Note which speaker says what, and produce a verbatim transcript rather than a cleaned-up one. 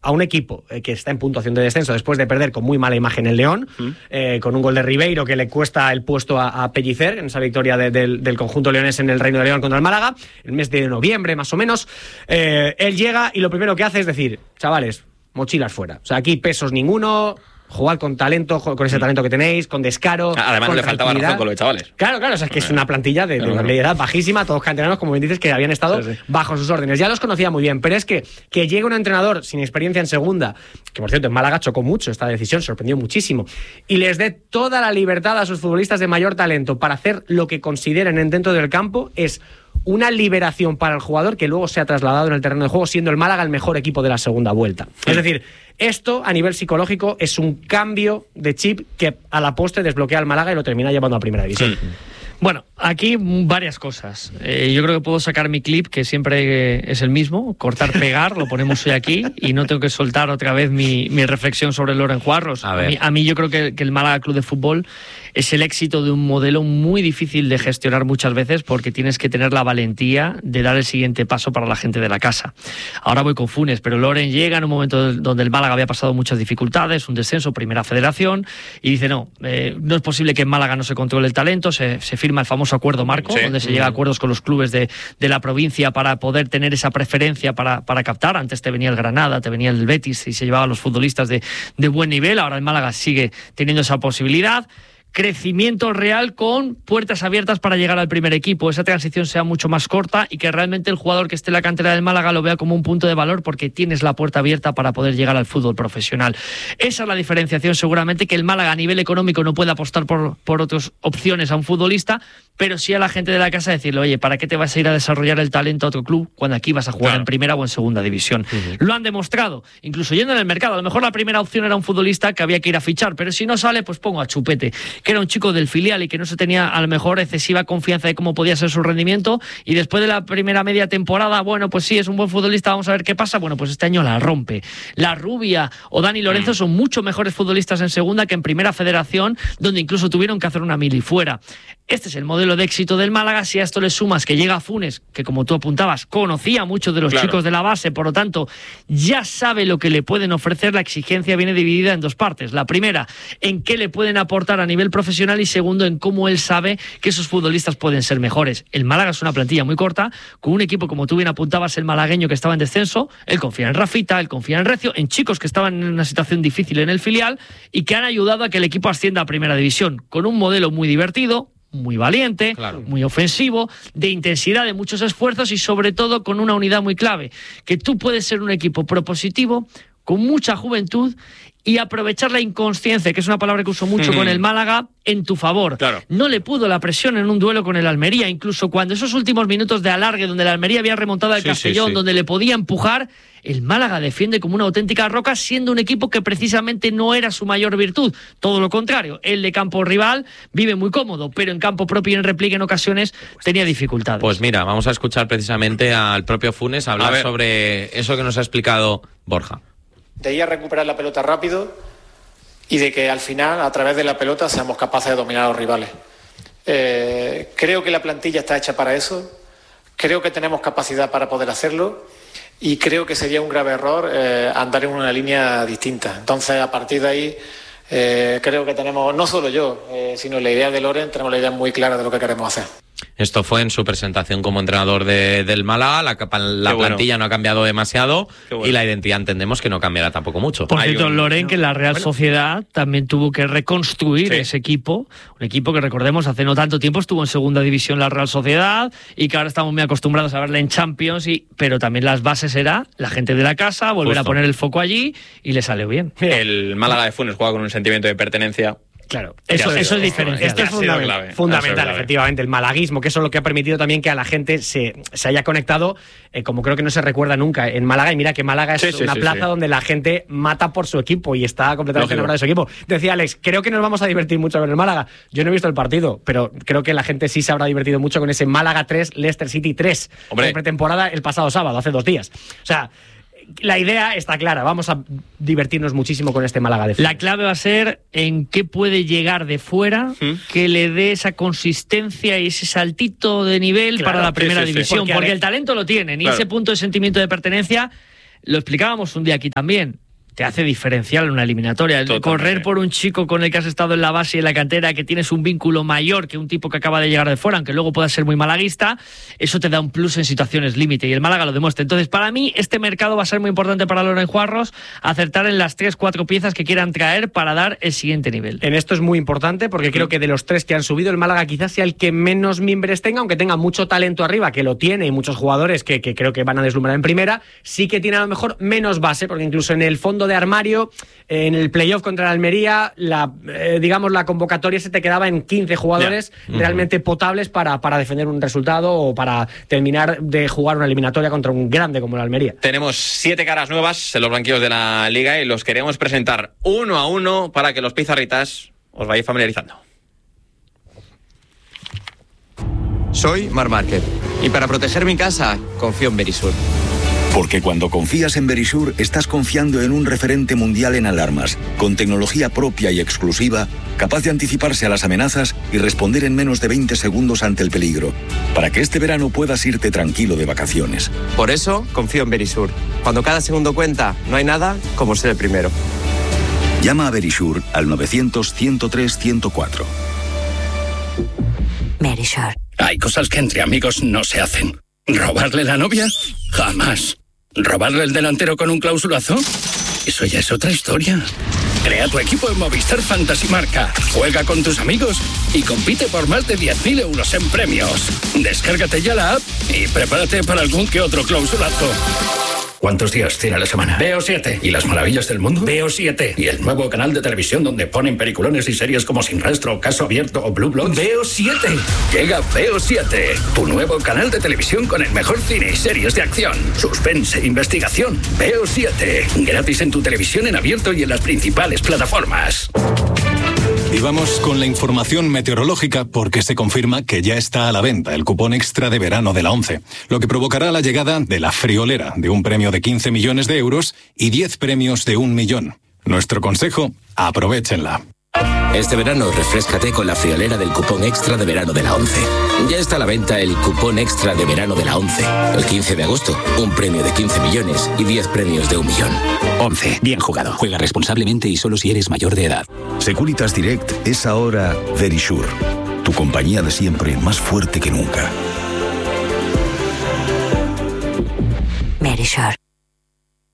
Speaker 1: a un equipo eh, que está en puntuación de descenso después de perder con muy mala imagen el León, mm. eh, con un gol de Ribeiro que le cuesta el puesto a, a Pellicer en esa victoria de, de, del conjunto leonés en el Reino de León contra el Málaga, el mes de noviembre más o menos. Eh, él llega y lo primero que hace es decir, chavales, mochilas fuera. O sea, aquí pesos ninguno... Jugad con talento, con ese talento que tenéis, con descaro.
Speaker 2: Además,
Speaker 1: con
Speaker 2: le faltaba razón con los chavales.
Speaker 1: Claro, claro, o sea, es que es una plantilla de, de una calidad bajísima, todos canteranos, como bien dices, que habían estado sí, sí. bajo sus órdenes. Ya los conocía muy bien, pero es que, que llegue un entrenador sin experiencia en segunda, que por cierto en Málaga chocó mucho esta decisión, sorprendió muchísimo, y les dé toda la libertad a sus futbolistas de mayor talento para hacer lo que consideren dentro del campo, es una liberación para el jugador que luego se ha trasladado en el terreno de juego, siendo el Málaga el mejor equipo de la segunda vuelta. Sí. Es decir, esto a nivel psicológico es un cambio de chip que a la postre desbloquea al Málaga y lo termina llevando a primera división. Sí.
Speaker 3: Bueno, aquí varias cosas. Eh, yo creo que puedo sacar mi clip, que siempre es el mismo, cortar, pegar, lo ponemos hoy aquí y no tengo que soltar otra vez mi, mi reflexión sobre Loren Juarros. A, a, mí, a mí yo creo que, que el Málaga Club de Fútbol es el éxito de un modelo muy difícil de gestionar muchas veces porque tienes que tener la valentía de dar el siguiente paso para la gente de la casa. Ahora voy con Funes, pero Loren llega en un momento donde el Málaga había pasado muchas dificultades, un descenso, primera federación, y dice no, eh, no es posible que en Málaga no se controle el talento, se, se firma el famoso acuerdo marco, sí. donde se llega a acuerdos con los clubes de, de la provincia para poder tener esa preferencia para, para captar. Antes te venía el Granada, te venía el Betis y se llevaba a los futbolistas de, de buen nivel. Ahora el Málaga sigue teniendo esa posibilidad. Crecimiento real con puertas abiertas para llegar al primer equipo, esa transición sea mucho más corta y que realmente el jugador que esté en la cantera del Málaga lo vea como un punto de valor porque tienes la puerta abierta para poder llegar al fútbol profesional. Esa es la diferenciación, seguramente que el Málaga a nivel económico no puede apostar por, por otras opciones a un futbolista, pero sí a la gente de la casa decirle, oye, ¿para qué te vas a ir a desarrollar el talento a otro club cuando aquí vas a jugar claro. en primera o en segunda división? Uh-huh. Lo han demostrado, incluso yendo en el mercado. A lo mejor la primera opción era un futbolista que había que ir a fichar, pero si no sale, pues pongo a Chupete, que era un chico del filial y que no se tenía a lo mejor excesiva confianza de cómo podía ser su rendimiento, y después de la primera media temporada, bueno, pues sí, es un buen futbolista, vamos a ver qué pasa. Bueno, pues este año la rompe. La Rubia o Dani Lorenzo mm. son mucho mejores futbolistas en segunda que en primera federación, donde incluso tuvieron que hacer una mili fuera. Este es el modelo de éxito del Málaga. Si a esto le sumas que llega Funes, que como tú apuntabas, conocía a muchos de los claro. chicos de la base, por lo tanto, ya sabe lo que le pueden ofrecer. La exigencia viene dividida en dos partes. La primera, en qué le pueden aportar a nivel profesional, y segundo, en cómo él sabe que esos futbolistas pueden ser mejores. El Málaga es una plantilla muy corta, con un equipo, como tú bien apuntabas, el malagueño que estaba en descenso. Él confía en Rafita, él confía en Recio, en chicos que estaban en una situación difícil en el filial y que han ayudado a que el equipo ascienda a primera división, con un modelo muy divertido, muy valiente, claro. muy ofensivo, de intensidad, de muchos esfuerzos y sobre todo con una unidad muy clave, que tú puedes ser un equipo propositivo, con mucha juventud y aprovechar la inconsciencia, que es una palabra que uso mucho mm. con el Málaga, en tu favor.
Speaker 2: Claro.
Speaker 3: No le pudo la presión en un duelo con el Almería, incluso cuando esos últimos minutos de alargue, donde el Almería había remontado al sí, Castellón, sí, sí. donde le podía empujar, el Málaga defiende como una auténtica roca, siendo un equipo que precisamente no era su mayor virtud. Todo lo contrario, el de campo rival vive muy cómodo, pero en campo propio y en repliegue en ocasiones tenía dificultades.
Speaker 4: Pues mira, vamos a escuchar precisamente al propio Funes hablar sobre eso que nos ha explicado Borja.
Speaker 5: De ir a recuperar la pelota rápido y de que al final, a través de la pelota, seamos capaces de dominar a los rivales. Eh, creo que la plantilla está hecha para eso, creo que tenemos capacidad para poder hacerlo y creo que sería un grave error eh, andar en una línea distinta. Entonces, a partir de ahí, eh, creo que tenemos, no solo yo, eh, sino la idea de Loren, tenemos la idea muy clara de lo que queremos hacer.
Speaker 4: Esto fue en su presentación como entrenador de, del Málaga. La, la plantilla bueno. no ha cambiado demasiado bueno. y la identidad entendemos que no cambiará tampoco mucho.
Speaker 3: Por cierto, un... Loren, que la Real bueno. Sociedad también tuvo que reconstruir sí. ese equipo. Un equipo que, recordemos, hace no tanto tiempo estuvo en segunda división la Real Sociedad y que ahora estamos muy acostumbrados a verla en Champions. Y, pero también las bases era la gente de la casa, volver Justo. a poner el foco allí y le salió bien.
Speaker 2: El Málaga de Funes juega con un sentimiento de pertenencia.
Speaker 3: Claro, eso, sido, eso es diferente.
Speaker 1: Esto es fundamental, fundamental efectivamente, el malaguismo, que eso es lo que ha permitido también que a la gente se, se haya conectado, eh, como creo que no se recuerda nunca, en Málaga. Y mira que Málaga es sí, sí, una sí, plaza sí. donde la gente mata por su equipo y está completamente enamorada de su equipo. Decía Alex, creo que nos vamos a divertir mucho con el Málaga. Yo no he visto el partido, pero creo que la gente sí se habrá divertido mucho con ese Málaga tres, Leicester City tres, de pretemporada el pasado sábado, hace dos días. O sea, la idea está clara, vamos a divertirnos muchísimo con este Málaga de fuera.
Speaker 3: La clave va a ser en qué puede llegar de fuera, ¿Mm? que le dé esa consistencia y ese saltito de nivel claro, para la primera sí, sí, división, sí. porque, porque el talento lo tienen y claro. ese punto de sentimiento de pertenencia lo explicábamos un día aquí también, te hace diferencial en una eliminatoria. El correr por un chico con el que has estado en la base y en la cantera, que tienes un vínculo mayor que un tipo que acaba de llegar de fuera, aunque luego pueda ser muy malaguista, eso te da un plus en situaciones límite y el Málaga lo demuestra. Entonces, para mí, este mercado va a ser muy importante para Loren Juarros, acertar en las tres, cuatro piezas que quieran traer para dar el siguiente nivel.
Speaker 1: En esto es muy importante porque creo que de los tres que han subido, el Málaga quizás sea el que menos mimbres tenga, aunque tenga mucho talento arriba, que lo tiene, y muchos jugadores que, que creo que van a deslumbrar en primera, sí que tiene a lo mejor menos base, porque incluso en el fondo de armario, en el playoff contra la Almería, la, eh, digamos, la convocatoria se te quedaba en quince jugadores yeah. realmente uh-huh. potables para, para defender un resultado o para terminar de jugar una eliminatoria contra un grande como la Almería.
Speaker 2: Tenemos siete caras nuevas en los banquillos de la Liga y los queremos presentar uno a uno para que los pizarritas os vayáis familiarizando.
Speaker 6: Soy Marc Márquez y para proteger mi casa confío en Verisur.
Speaker 7: Porque cuando confías en Verisur, estás confiando en un referente mundial en alarmas, con tecnología propia y exclusiva, capaz de anticiparse a las amenazas y responder en menos de veinte segundos ante el peligro, para que este verano puedas irte tranquilo de vacaciones.
Speaker 6: Por eso, confío en Verisur. Cuando cada segundo cuenta, no hay nada como ser el primero.
Speaker 7: Llama a Verisur al novecientos, ciento tres, ciento cuatro.
Speaker 8: Verisur.
Speaker 9: Hay cosas que entre amigos no se hacen. ¿Robarle la novia? Jamás. ¿Robarle el delantero con un clausulazo? Eso ya es otra historia. Crea tu equipo en Movistar Fantasy Marca. Juega con tus amigos y compite por más de diez mil euros en premios. Descárgate ya la app y prepárate para algún que otro clausulazo. ¿Cuántos días tiene la semana? Veo siete. ¿Y las maravillas del mundo? Veo siete. ¿Y el nuevo canal de televisión donde ponen peliculones y series como Sin Rastro, Caso Abierto o Blue Bloods? Veo siete. Llega Veo siete, tu nuevo canal de televisión con el mejor cine y series de acción, suspense, investigación. Veo siete. Gratis en tu televisión en abierto y en las principales plataformas.
Speaker 10: Y vamos con la información meteorológica porque se confirma que ya está a la venta el cupón extra de verano de la ONCE, lo que provocará la llegada de la friolera de un premio de quince millones de euros y diez premios de un millón. Nuestro consejo, aprovéchenla.
Speaker 11: Este verano refréscate con la friolera del cupón extra de verano de la ONCE. Ya está a la venta el cupón extra de verano de la ONCE. El quince de agosto, un premio de quince millones y diez premios de un millón.
Speaker 12: ONCE, bien jugado. Juega responsablemente y solo si eres mayor de edad.
Speaker 7: Securitas Direct es ahora Verisur, tu compañía de siempre más fuerte que nunca.
Speaker 8: Verisur.